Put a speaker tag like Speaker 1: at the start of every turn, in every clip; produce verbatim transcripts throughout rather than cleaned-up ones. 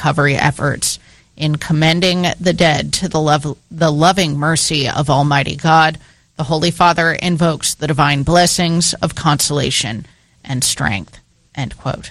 Speaker 1: recovery efforts. In commending the dead to the, love, the loving mercy of Almighty God, the Holy Father invokes the divine blessings of consolation and strength. End quote.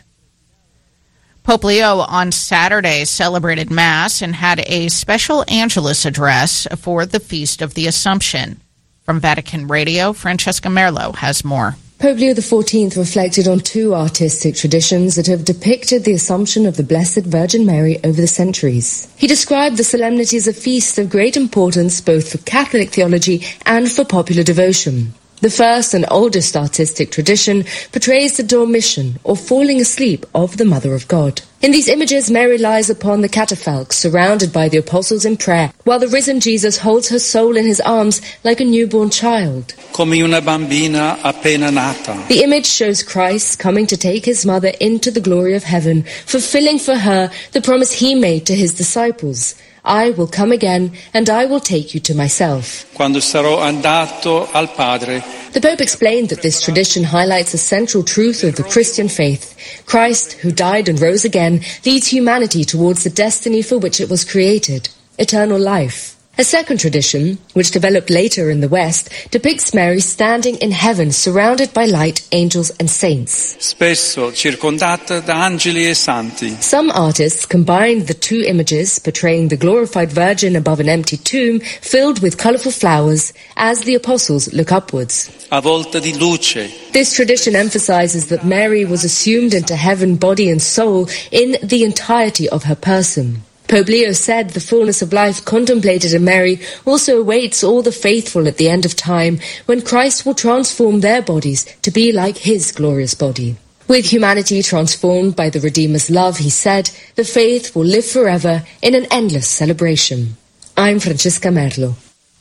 Speaker 1: Pope Leo on Saturday celebrated Mass and had a special Angelus address for the Feast of the Assumption. From Vatican Radio, Francesca Merlo has more.
Speaker 2: Pope Leo the fourteenth reflected on two artistic traditions that have depicted the Assumption of the Blessed Virgin Mary over the centuries. He described the solemnity as a feast of great importance both for Catholic theology and for popular devotion. The first and oldest artistic tradition portrays the dormition, or falling asleep, of the Mother of God. In these images, Mary lies upon the catafalque, surrounded by the apostles in prayer, while the risen Jesus holds her soul in his arms like a newborn child.
Speaker 3: Come una bambina appena nata.
Speaker 2: The image shows Christ coming to take his mother into the glory of heaven, fulfilling for her the promise he made to his disciples. I will come again, and I will take you to myself.
Speaker 3: Quando sarò andato al Padre.
Speaker 2: The Pope explained that this tradition highlights a central truth of the Christian faith. Christ, who died and rose again, leads humanity towards the destiny for which it was created, eternal life. A second tradition, which developed later in the West, depicts Mary standing in heaven surrounded by light, angels and saints.
Speaker 3: Spesso circondata da angeli e santi.
Speaker 2: Some artists combined the two images, portraying the glorified Virgin above an empty tomb filled with colorful flowers as the apostles look upwards.
Speaker 3: A volta di luce.
Speaker 2: This tradition emphasizes that Mary was assumed into heaven, body and soul, in the entirety of her person. Pope Leo said the fullness of life contemplated in Mary also awaits all the faithful at the end of time, when Christ will transform their bodies to be like his glorious body. With humanity transformed by the Redeemer's love, he said, the faith will live forever in an endless celebration. I'm Francesca Merlo.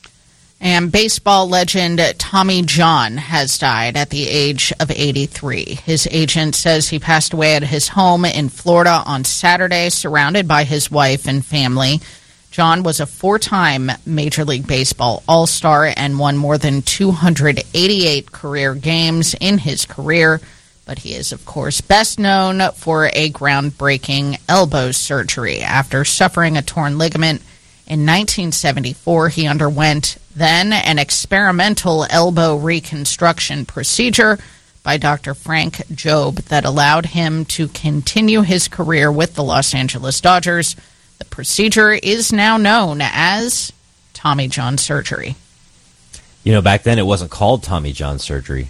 Speaker 1: And baseball legend Tommy John has died at the age of eighty-three. His agent says he passed away at his home in Florida on Saturday, surrounded by his wife and family. John was a four-time Major League Baseball All-Star and won more than two hundred eighty-eight career games in his career. But he is, of course, best known for a groundbreaking elbow surgery. After suffering a torn ligament in nineteen seventy-four, he underwent then an experimental elbow reconstruction procedure by Doctor Frank Jobe that allowed him to continue his career with the Los Angeles Dodgers. The procedure is now known as Tommy John surgery.
Speaker 4: You know, back then it wasn't called Tommy John surgery.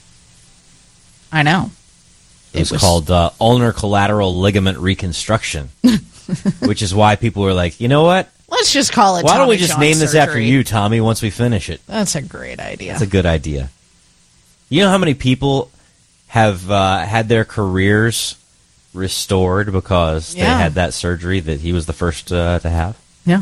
Speaker 1: I know.
Speaker 4: It was, it was called uh, ulnar collateral ligament reconstruction, which is why people were like, you know what?
Speaker 1: Let's just call it
Speaker 4: Why
Speaker 1: Tommy
Speaker 4: don't we just
Speaker 1: John
Speaker 4: name this
Speaker 1: surgery.
Speaker 4: after you, Tommy, once we finish it?
Speaker 1: That's a great idea.
Speaker 4: That's a good idea. You know how many people have uh, had their careers restored because
Speaker 1: Yeah.
Speaker 4: they had that surgery that he was the first uh, to have?
Speaker 1: Yeah.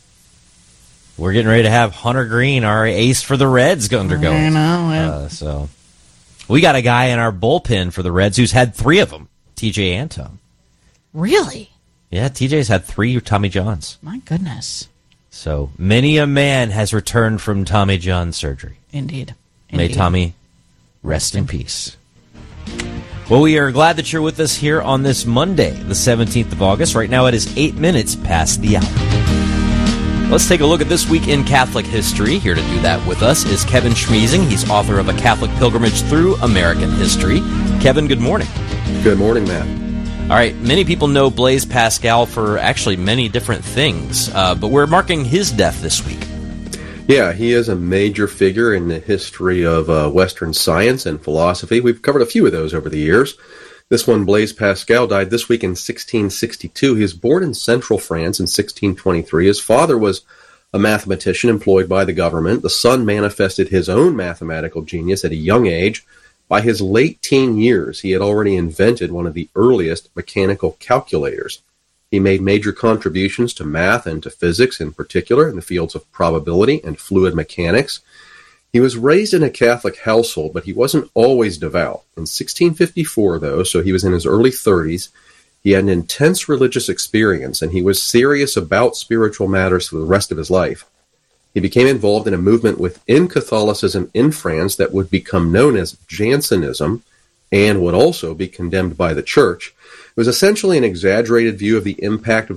Speaker 4: We're getting ready to have Hunter Green, our ace for the Reds, undergo
Speaker 1: I
Speaker 4: it.
Speaker 1: know. Yeah.
Speaker 4: Uh, so we got a guy in our bullpen for the Reds who's had three of them, T J Antone.
Speaker 1: Really?
Speaker 4: Yeah, T J's had three Tommy Johns.
Speaker 1: My goodness.
Speaker 4: So many a man has returned from Tommy John surgery.
Speaker 1: Indeed.
Speaker 4: May
Speaker 1: Indeed.
Speaker 4: Tommy rest in peace. Well, we are glad that you're with us here on this Monday, the seventeenth of August. Right now it is eight minutes past the hour. Let's take a look at this week in Catholic history. Here to do that with us is Kevin Schmiesing. He's author of A Catholic Pilgrimage Through American History. Kevin, good morning.
Speaker 5: Good morning, Matt.
Speaker 4: All right, many people know Blaise Pascal for actually many different things, uh, but we're marking his death this week.
Speaker 5: Yeah, he is a major figure in the history of uh, Western science and philosophy. We've covered a few of those over the years. This one, Blaise Pascal, died this week in sixteen sixty-two. He was born in central France in sixteen twenty-three. His father was a mathematician employed by the government. The son manifested his own mathematical genius at a young age. By his late teen years, he had already invented one of the earliest mechanical calculators. He made major contributions to math and to physics, in particular in the fields of probability and fluid mechanics. He was raised in a Catholic household, but he wasn't always devout. In sixteen fifty-four, though, so he was in his early thirties, he had an intense religious experience, and he was serious about spiritual matters for the rest of his life. He became involved in a movement within Catholicism in France that would become known as Jansenism and would also be condemned by the Church. It was essentially an exaggerated view of the impact of